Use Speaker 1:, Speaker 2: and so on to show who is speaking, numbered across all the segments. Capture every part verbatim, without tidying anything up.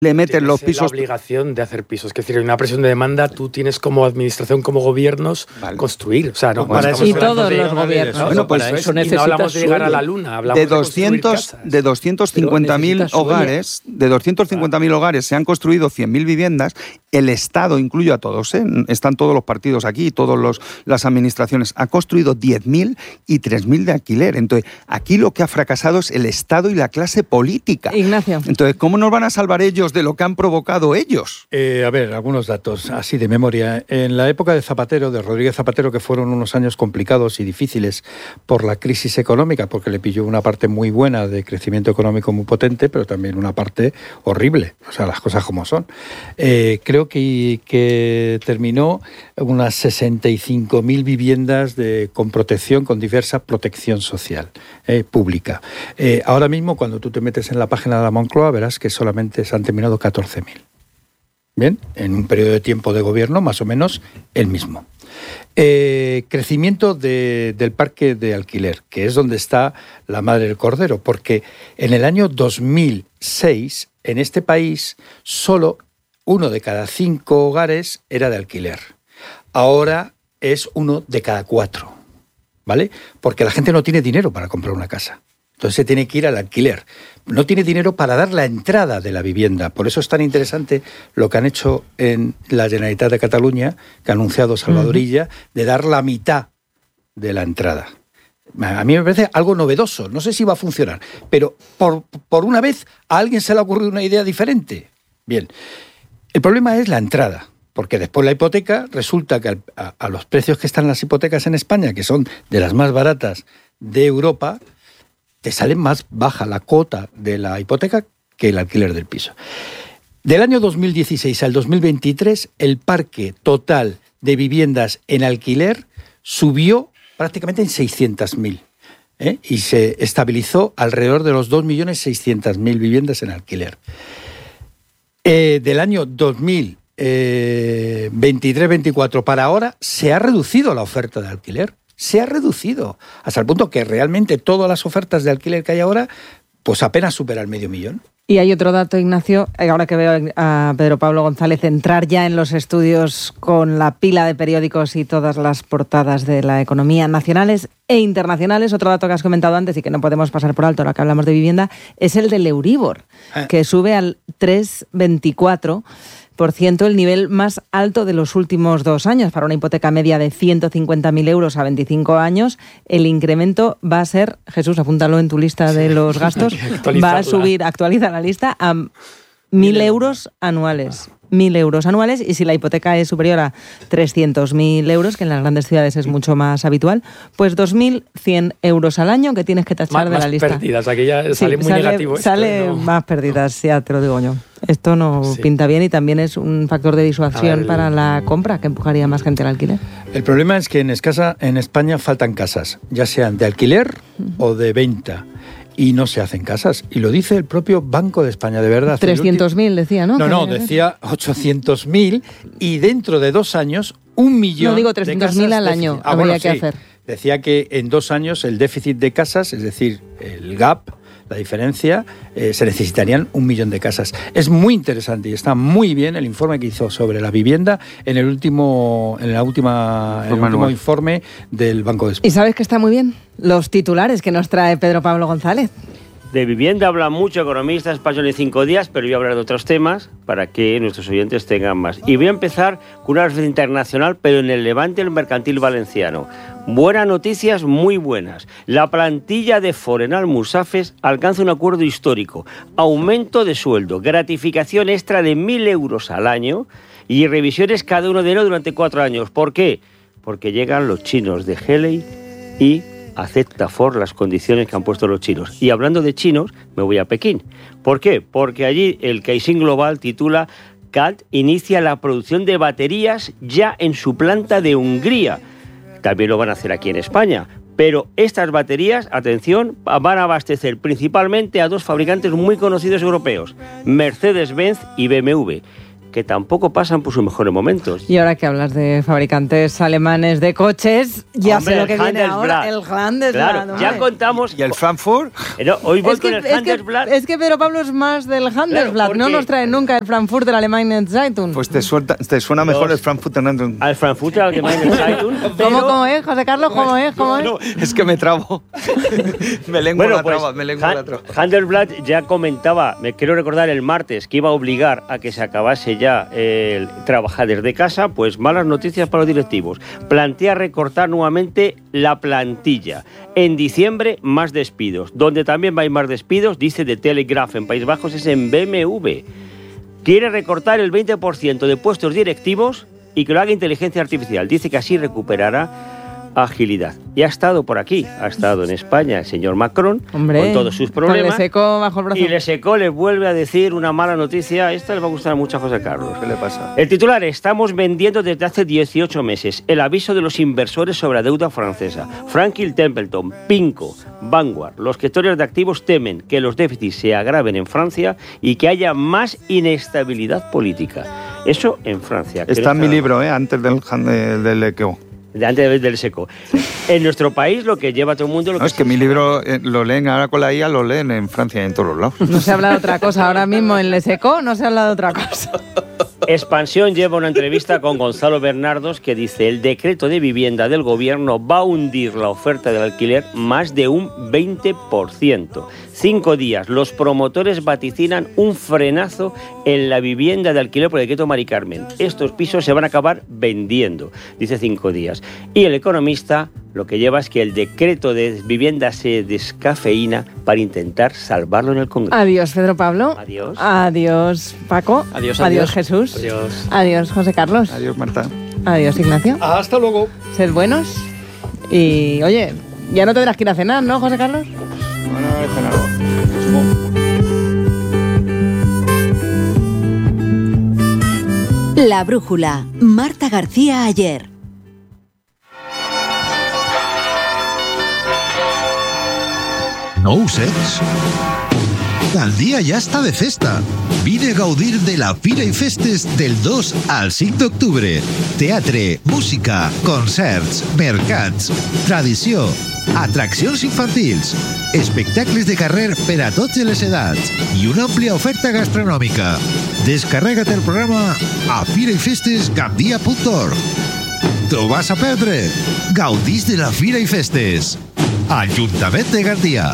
Speaker 1: le meten los pisos...
Speaker 2: la obligación de hacer pisos. Es decir, hay una presión de demanda, tú tienes como administración, como gobiernos, vale. construir. O sea, no,
Speaker 3: no, para eso
Speaker 4: y todos de, los gobiernos.
Speaker 2: No, bueno, pues eso, y no hablamos de llegar a la luna, hablamos
Speaker 1: de, doscientos, de, de doscientos cincuenta mil hogares, de doscientos cincuenta mil hogares se han construido cien mil viviendas. El Estado, incluyo a todos, ¿eh? Están todos los partidos aquí, todas las administraciones, ha construido diez mil y tres mil de alquiler. Entonces, aquí lo que ha fracasado es el Estado y la clase política.
Speaker 4: Ignacio.
Speaker 1: Entonces, ¿cómo nos van a salvar ellos de lo que han provocado ellos?
Speaker 3: Eh, a ver, algunos datos, así de memoria. En la época de Zapatero, de Rodríguez Zapatero, que fueron unos años complicados y difíciles por la crisis económica, porque le pilló una parte muy buena de crecimiento económico muy potente, pero también una parte horrible, o sea, las cosas como son. Eh, creo que, que terminó unas sesenta y cinco mil viviendas de, con protección, con diversa protección social eh, pública. Eh, ahora mismo, cuando tú te metes en la página de la Moncloa, verás que solamente se han terminado catorce mil. Bien, en un periodo de tiempo de gobierno más o menos el mismo. Eh, crecimiento de, del parque de alquiler, que es donde está la madre del cordero, porque en el año dos mil seis, en este país, solo uno de cada cinco hogares era de alquiler. Ahora es uno de cada cuatro, ¿vale? Porque la gente no tiene dinero para comprar una casa. Entonces se tiene que ir al alquiler. No tiene dinero para dar la entrada de la vivienda. Por eso es tan interesante lo que han hecho en la Generalitat de Cataluña, que ha anunciado Salvador Illa, de dar la mitad de la entrada. A mí me parece algo novedoso. No sé si va a funcionar, pero por, por una vez a alguien se le ha ocurrido una idea diferente. Bien, el problema es la entrada. Porque después la hipoteca, resulta que a, a los precios que están las hipotecas en España, que son de las más baratas de Europa, te sale más baja la cuota de la hipoteca que el alquiler del piso. Del año dos mil dieciséis al dos mil veintitrés, el parque total de viviendas en alquiler subió prácticamente en seiscientos mil ¿eh? y se estabilizó alrededor de los dos millones seiscientos mil viviendas en alquiler. Eh, del año dos mil veintitrés veinticuatro para ahora se ha reducido la oferta de alquiler. Se ha reducido, hasta el punto que realmente todas las ofertas de alquiler que hay ahora, pues apenas supera el medio millón.
Speaker 4: Y hay otro dato, Ignacio, ahora que veo a Pedro Pablo González entrar ya en los estudios con la pila de periódicos y todas las portadas de la economía nacionales e internacionales. Otro dato que has comentado antes y que no podemos pasar por alto ahora que hablamos de vivienda es el del Euribor, ah. que sube al tres coma veinticuatro por ciento, el nivel más alto de los últimos dos años. Para una hipoteca media de ciento cincuenta mil euros a veinticinco años, el incremento va a ser, Jesús, apúntalo en tu lista de los gastos, va a subir, actualiza la lista, a mil euros anuales. Mil euros anuales, y si la hipoteca es superior a trescientos mil euros, que en las grandes ciudades es mucho más habitual, pues dos mil cien euros al año que tienes que tachar
Speaker 2: más,
Speaker 4: de la lista.
Speaker 2: Más pérdidas, aquí ya sí, sale muy
Speaker 4: sale,
Speaker 2: negativo.
Speaker 4: Sale esto, ¿no? Más pérdidas, ya te lo digo yo. Esto no sí. pinta bien y también es un factor de disuasión ver, para el... la compra, que empujaría más gente al alquiler.
Speaker 3: El problema es que en, escasa, en España faltan casas, ya sean de alquiler uh-huh. o de venta. Y no se hacen casas. Y lo dice el propio Banco de España, de verdad.
Speaker 4: trescientos mil decía, ¿no?
Speaker 3: No, no, decía ochocientos mil y dentro de dos años un millón.
Speaker 4: No digo trescientos mil al año,
Speaker 3: ah,
Speaker 4: habría
Speaker 3: bueno,
Speaker 4: que
Speaker 3: sí.
Speaker 4: hacer.
Speaker 3: Decía que en dos años el déficit de casas, es decir, el gap, la diferencia, eh, se necesitarían un millón de casas. Es muy interesante y está muy bien el informe que hizo sobre la vivienda en el último, en la última, en el último informe del Banco de España.
Speaker 4: ¿Y sabes que está muy bien? Los titulares que nos trae Pedro Pablo González.
Speaker 5: De vivienda habla mucho economista español en cinco días, pero voy a hablar de otros temas para que nuestros oyentes tengan más. Y voy a empezar con una referencia internacional, pero en el levante del mercantil valenciano. Buenas noticias, muy buenas. La plantilla de Foren Almusafes alcanza un acuerdo histórico. Aumento de sueldo, gratificación extra de mil euros al año y revisiones cada uno de enero durante cuatro años. ¿Por qué? Porque llegan los chinos de Helei y acepta Ford las condiciones que han puesto los chinos. Y hablando de chinos, me voy a Pekín. ¿Por qué? Porque allí el Caixin Global titula C A T inicia la producción de baterías ya en su planta de Hungría. También lo van a hacer aquí en España. Pero estas baterías, atención, van a abastecer principalmente a dos fabricantes muy conocidos europeos, Mercedes-Benz y B M W. que tampoco pasan por sus mejores momentos.
Speaker 4: Y ahora que hablas de fabricantes alemanes de coches, ya
Speaker 5: Hombre,
Speaker 4: sé lo que
Speaker 5: el
Speaker 4: viene ahora,
Speaker 5: Handelsblatt.
Speaker 4: el Handelsblatt.
Speaker 5: Claro, ya contamos...
Speaker 1: ¿Y el Frankfurt?
Speaker 5: No, hoy voy
Speaker 4: Es que,
Speaker 5: con el
Speaker 4: es,
Speaker 5: Handelsblatt.
Speaker 4: que, es que Pedro Pablo es más del Handelsblatt,
Speaker 5: Claro,
Speaker 4: no
Speaker 5: porque-
Speaker 4: nos trae nunca el Frankfurt del Allgemeine Zeitung.
Speaker 1: Pues te, suelta, te suena mejor
Speaker 5: Los-
Speaker 1: el Frankfurt Handelsblatt.
Speaker 5: Al Frankfurter Allgemeine Zeitung.
Speaker 4: ¿Cómo,
Speaker 5: pero-
Speaker 4: cómo es, José Carlos? ¿Cómo es? ¿Cómo es?
Speaker 1: No, es que me trabo. me lengua
Speaker 5: Bueno,
Speaker 1: la
Speaker 5: pues,
Speaker 1: traba, me lengua
Speaker 5: Han-
Speaker 1: la traba.
Speaker 5: Handelsblatt ya comentaba, me quiero recordar el martes, que iba a obligar a que se acabase ya el trabajar desde casa, pues malas noticias para los directivos. Plantea recortar nuevamente la plantilla. En diciembre, más despidos. Donde también va a ir más despidos, dice de Telegraph en Países Bajos, es en B M W. Quiere recortar el veinte por ciento de puestos directivos y que lo haga inteligencia artificial. Dice que así recuperará agilidad. Y ha estado por aquí, ha estado en España el señor Macron,
Speaker 4: Hombre,
Speaker 5: con todos sus
Speaker 4: con
Speaker 5: problemas.
Speaker 4: Le Seco bajo el brazo.
Speaker 5: Y Le Seco le vuelve a decir una mala noticia. Esta le va a gustar mucho a José Carlos.
Speaker 1: ¿Qué le pasa?
Speaker 5: El titular: estamos vendiendo desde hace dieciocho meses. El aviso de los inversores sobre la deuda francesa. Franklin Templeton, Pinco, Vanguard, los gestores de activos temen que los déficits se agraven en Francia y que haya más inestabilidad política. Eso en Francia.
Speaker 1: Está en mi libro, ¿eh? Antes del, del, del Equeo.
Speaker 5: De antes del Seco. En nuestro país lo que lleva todo el mundo... Lo
Speaker 1: No,
Speaker 5: que
Speaker 1: es que
Speaker 5: se-
Speaker 1: mi libro eh, lo leen ahora con la I A, lo leen en Francia y en todos los lados.
Speaker 4: No se habla de otra cosa. Ahora mismo en Le Seco no se habla de otra cosa.
Speaker 5: Expansión lleva una entrevista con Gonzalo Bernardos que dice: el decreto de vivienda del gobierno va a hundir la oferta del alquiler más de un veinte por ciento. Cinco días. Los promotores vaticinan un frenazo en la vivienda de alquiler por el decreto Mari Carmen. Estos pisos se van a acabar vendiendo, dice Cinco días. Y el Economista lo que lleva es que el decreto de vivienda se descafeína para intentar salvarlo en el Congreso.
Speaker 4: Adiós, Pedro Pablo.
Speaker 5: Adiós.
Speaker 4: Adiós, Paco.
Speaker 2: Adiós,
Speaker 4: Adiós,
Speaker 2: adiós.
Speaker 4: Jesús.
Speaker 2: Adiós.
Speaker 4: Adiós, José Carlos.
Speaker 1: Adiós, Marta.
Speaker 4: Adiós, Ignacio.
Speaker 3: Hasta luego.
Speaker 4: Sed buenos. Y, oye, ya no tendrás que ir a cenar, ¿no, José Carlos?
Speaker 1: Bueno, he cenado.
Speaker 6: La brújula. Marta García Ayer.
Speaker 7: No ho saps? El dia ja està de festa. Vine a gaudir de la Fira i Festes del dos al cinc d'octubre. Teatre, música, concerts, mercats, tradició, atraccions infantils, espectacles de carrer per a totes les edats i una àmplia oferta gastronòmica. Descarrega't el programa a fira i festes gandia punt org. T'ho vas a perdre? Gaudís de la Fira i Festes. Ajuntament de Gandia.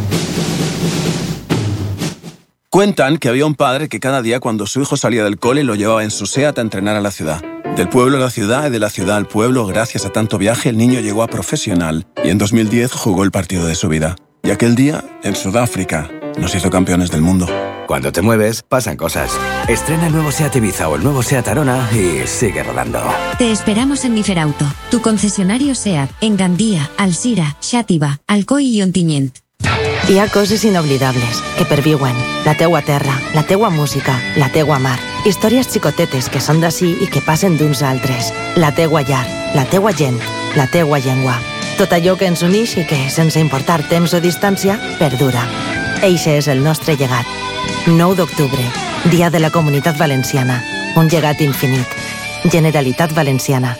Speaker 8: Cuentan que había un padre que cada día cuando su hijo salía del cole lo llevaba en su SEAT a entrenar a la ciudad. Del pueblo a la ciudad y de la ciudad al pueblo, gracias a tanto viaje, el niño llegó a profesional y en dos mil diez jugó el partido de su vida. Y aquel día, en Sudáfrica, nos hizo campeones del mundo.
Speaker 9: Cuando te mueves, pasan cosas. Estrena el nuevo SEAT Ibiza o el nuevo SEAT Arona y sigue rodando.
Speaker 10: Te esperamos en Miferauto, tu concesionario SEAT, en Gandía, Alsira, Xàtiva, Alcoi i Ontinyent.
Speaker 11: Hi ha coses inoblidables que perviuen. La teua terra, la teua música, la teua mar. Històries xicotetes que són d'ací i que passen d'uns a altres. La teua llar, la teua gent, la teua llengua. Tot allò que ens unix i que, sense importar temps o distància, perdura. Eixe és el nostre llegat. nou d'octubre, Dia de la Comunitat Valenciana. Un llegat infinit. Generalitat Valenciana.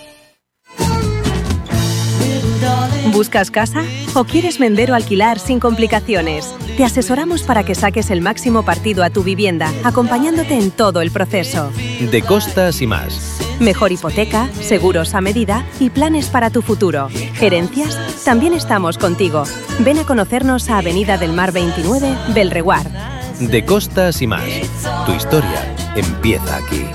Speaker 12: ¿Buscas casa? ¿O quieres vender o alquilar sin complicaciones? Te asesoramos para que saques el máximo partido a tu vivienda, acompañándote en todo el proceso.
Speaker 13: De Costas y más.
Speaker 12: Mejor hipoteca, seguros a medida y planes para tu futuro. ¿Herencias? También estamos contigo. Ven a conocernos a Avenida del Mar veintinueve, Belreguard.
Speaker 13: De Costas y más. Tu historia empieza aquí.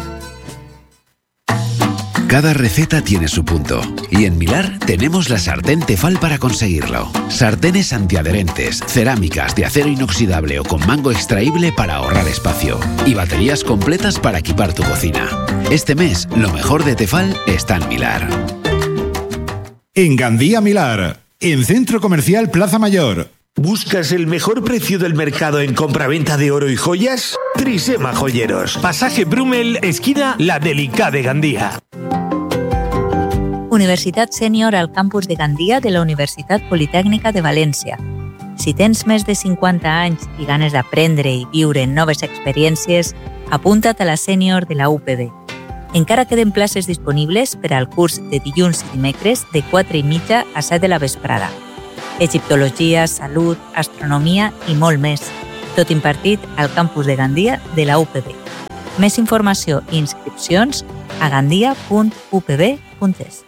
Speaker 14: Cada receta tiene su punto y en Milar tenemos la sartén Tefal para conseguirlo. Sartenes antiadherentes, cerámicas de acero inoxidable o con mango extraíble para ahorrar espacio y baterías completas para equipar tu cocina. Este mes, lo mejor de Tefal está en Milar.
Speaker 15: En Gandía Milar, en Centro Comercial Plaza Mayor.
Speaker 16: ¿Buscas el mejor precio del mercado en compraventa de oro y joyas? Trisema Joyeros. Pasaje Brumel, esquina La Delicada de Gandía.
Speaker 17: Universitat Sènior al campus de Gandia de la Universitat Politècnica de València. Si tens més de cinquanta anys i ganes d'aprendre i viure noves experiències, Apunta't a la sènior de la U P B. Encara queden places disponibles per al curs de dilluns i dimecres de quatre i mitja a set de la vesprada. Egiptologia, salut, astronomia i molt més. Tot impartit al campus de Gandia de la U P B. Més informació i inscripcions a gandia punt u p b punt es.